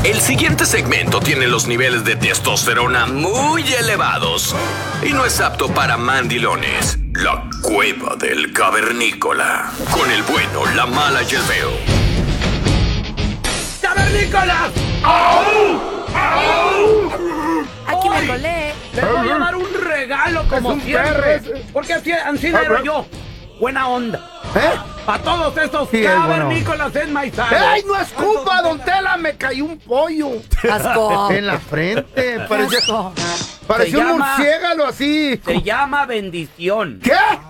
El siguiente segmento tiene los niveles de testosterona muy elevados y no es apto para mandilones. La cueva del cavernícola. Con el bueno, la mala y el feo. ¡Cavernícolas! ¡Au! ¡Au! Aquí me Hoy colé. Les voy a dar un regalo como siempre. Porque así era yo. Buena onda. Para todos estos Sí, cavernícolas enmaizados. ¡Ey, no es culpa, don Tela! Me cayó un pollo. Asco. En la frente. Asco. Parecía Se un llama- murciélago así. Se llama bendición. ¿Qué?